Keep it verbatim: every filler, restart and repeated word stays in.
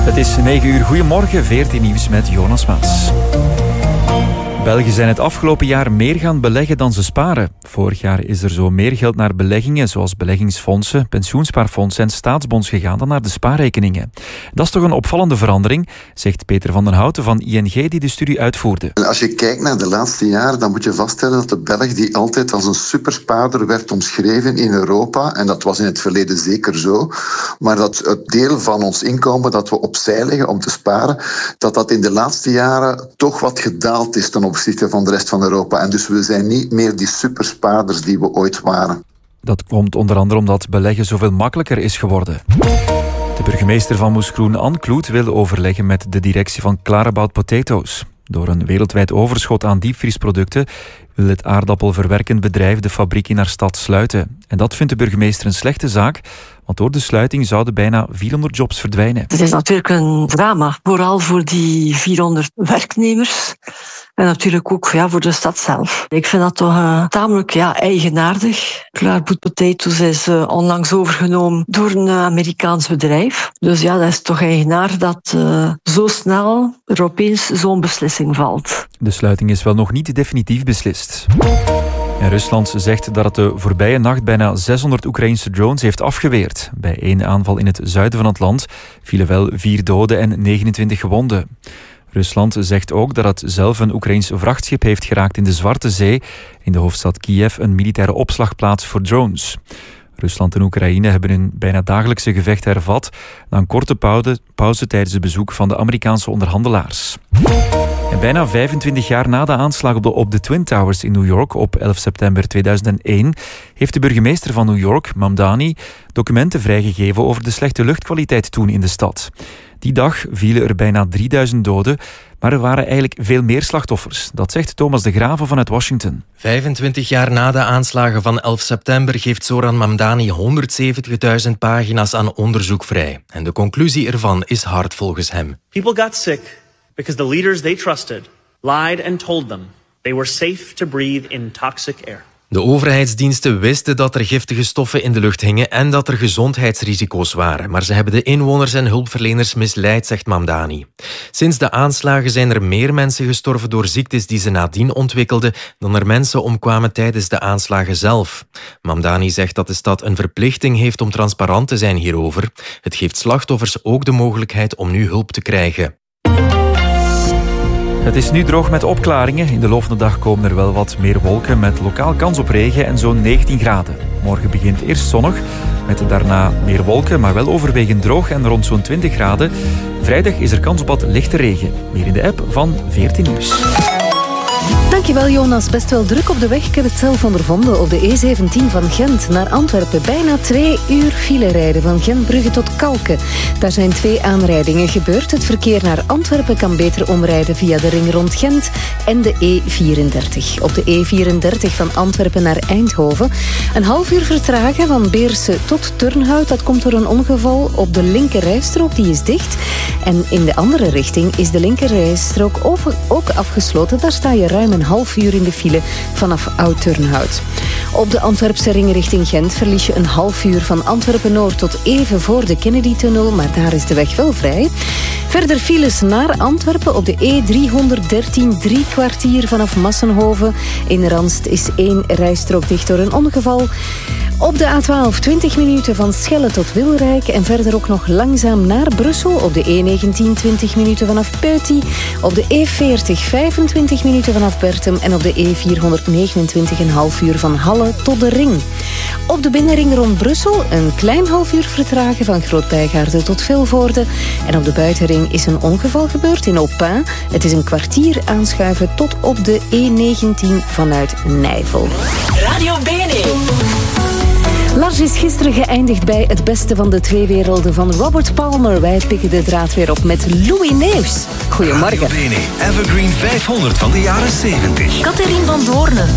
Het is negen uur. Goedemorgen, V R T Nieuws met Jonas Maas. Belgen zijn het afgelopen jaar meer gaan beleggen dan ze sparen. Vorig jaar is er zo meer geld naar beleggingen, zoals beleggingsfondsen, pensioenspaarfondsen en staatsbonds gegaan dan naar de spaarrekeningen. Dat is toch een opvallende verandering, zegt Peter van den Houten van I N G die de studie uitvoerde. Als je kijkt naar de laatste jaren, dan moet je vaststellen dat de Belg die altijd als een superspaarder werd omschreven in Europa, en dat was in het verleden zeker zo, maar dat het deel van ons inkomen dat we opzij leggen om te sparen, dat dat in de laatste jaren toch wat gedaald is ten opzichte van de rest van Europa. En dus we zijn niet meer die superspaarders die we ooit waren. Dat komt onder andere omdat beleggen zoveel makkelijker is geworden. De burgemeester van Moeskroen, Anne Kloet, wil overleggen met de directie van Clarabout Potatoes. Door een wereldwijd overschot aan diepvriesproducten wil het aardappelverwerkend bedrijf de fabriek in haar stad sluiten. En dat vindt de burgemeester een slechte zaak, want door de sluiting zouden bijna vierhonderd jobs verdwijnen. Het is natuurlijk een drama, vooral voor die vierhonderd werknemers. En natuurlijk ook ja, voor de stad zelf. Ik vind dat toch uh, tamelijk ja, eigenaardig. Clarabout Potatoes is uh, onlangs overgenomen door een uh, Amerikaans bedrijf. Dus ja, dat is toch eigenaar dat uh, zo snel er opeens zo'n beslissing valt. De sluiting is wel nog niet definitief beslist. En Rusland zegt dat het de voorbije nacht bijna zeshonderd Oekraïnse drones heeft afgeweerd. Bij één aanval in het zuiden van het land vielen wel vier doden en negenentwintig gewonden. Rusland zegt ook dat het zelf een Oekraïns vrachtschip heeft geraakt in de Zwarte Zee, in de hoofdstad Kiev een militaire opslagplaats voor drones. Rusland en Oekraïne hebben hun bijna dagelijkse gevecht hervat na een korte pauze, pauze tijdens het bezoek van de Amerikaanse onderhandelaars. En bijna vijfentwintig jaar na de aanslag op de, op de Twin Towers in New York op elf september tweeduizend één heeft de burgemeester van New York, Mamdani, documenten vrijgegeven over de slechte luchtkwaliteit toen in de stad. Die dag vielen er bijna drieduizend doden, maar er waren eigenlijk veel meer slachtoffers. Dat zegt Thomas de Graven vanuit Washington. vijfentwintig jaar na de aanslagen van elf september geeft Zoran Mamdani honderdzeventigduizend pagina's aan onderzoek vrij. En de conclusie ervan is hard volgens hem. People got sick because the leaders they trusted lied and told them they were safe to breathe in toxic air. De overheidsdiensten wisten dat er giftige stoffen in de lucht hingen en dat er gezondheidsrisico's waren. Maar ze hebben de inwoners en hulpverleners misleid, zegt Mamdani. Sinds de aanslagen zijn er meer mensen gestorven door ziektes die ze nadien ontwikkelden dan er mensen omkwamen tijdens de aanslagen zelf. Mamdani zegt dat de stad een verplichting heeft om transparant te zijn hierover. Het geeft slachtoffers ook de mogelijkheid om nu hulp te krijgen. Het is nu droog met opklaringen. In de loop van de dag komen er wel wat meer wolken met lokaal kans op regen en zo'n negentien graden. Morgen begint eerst zonnig, met daarna meer wolken, maar wel overwegend droog en rond zo'n twintig graden. Vrijdag is er kans op wat lichte regen. Meer in de app van V R T Nieuws. Dankjewel Jonas, best wel druk op de weg. Ik heb het zelf ondervonden op de E zeventien van Gent naar Antwerpen. Bijna twee uur file rijden van Gentbrugge tot Kalken. Daar zijn twee aanrijdingen gebeurd. Het verkeer naar Antwerpen kan beter omrijden via de ring rond Gent en de E vierendertig. Op de E vierendertig van Antwerpen naar Eindhoven. Een half uur vertragen van Beerse tot Turnhout. Dat komt door een ongeval op de linkerrijstrook, die is dicht. En in de andere richting is de linkerrijstrook ook afgesloten. Daar sta je ruim een half uur in de file vanaf Oud-Turnhout. Op de Antwerpse ring richting Gent verlies je een half uur van Antwerpen-Noord tot even voor de Kennedy-tunnel, maar daar is de weg wel vrij. Verder files naar Antwerpen op de E driehonderddertien, drie kwartier vanaf Massenhoven. In Ranst is één rijstrook dicht door een ongeval. Op de A twaalf, twintig minuten van Schelle tot Wilrijk en verder ook nog langzaam naar Brussel. Op de E negentien, twintig minuten vanaf Peuty. Op de E veertig, vijfentwintig minuten vanaf Bertum en op de E vierhonderdnegenentwintig een half uur van Halle tot de Ring. Op de binnenring rond Brussel een klein half uur vertragen van Groot-Bijgaarden tot Vilvoorde. En op de buitenring is een ongeval gebeurd in Aupin. Het is een kwartier aanschuiven tot op de E negentien vanuit Nijvel. Radio B N E. Lars is gisteren geëindigd bij het beste van de twee werelden van Robert Palmer. Wij pikken de draad weer op met Louis Neefs. Goedemorgen. Radio B N E Evergreen vijfhonderd van de jaren zeventig. Catherine van Doornen.